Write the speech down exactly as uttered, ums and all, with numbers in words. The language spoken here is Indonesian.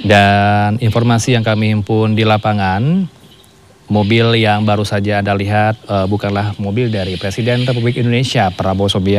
Dan informasi yang kami himpun di lapangan, mobil yang baru saja Anda lihat uh, bukanlah mobil dari Presiden Republik Indonesia Prabowo Subianto.